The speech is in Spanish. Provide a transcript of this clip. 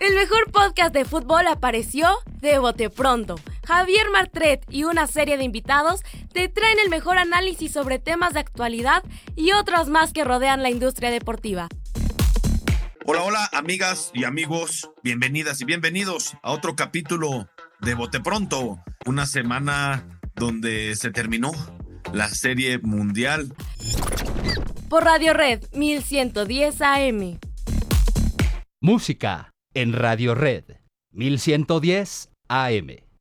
El mejor podcast de fútbol apareció de bote pronto. Javier Martret y una serie de invitados te traen el mejor análisis sobre temas de actualidad y otros más que rodean la industria deportiva. Hola, amigas y amigos, bienvenidas y bienvenidos a otro capítulo de Bote Pronto, una semana donde se terminó la Serie Mundial. Por Radio Red 1110 AM. Música en Radio Red 1110 AM.